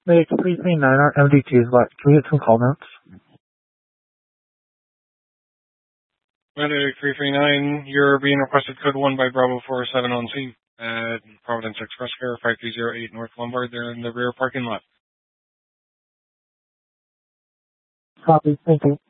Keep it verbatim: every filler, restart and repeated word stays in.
Make three three nine our M D T is what? Can we get some call notes? Medic three three nine, you're being requested code one by Bravo four seven on scene at Providence Express Care five three zero eight North Lombard. They're in the rear parking lot. Copy. Thank you.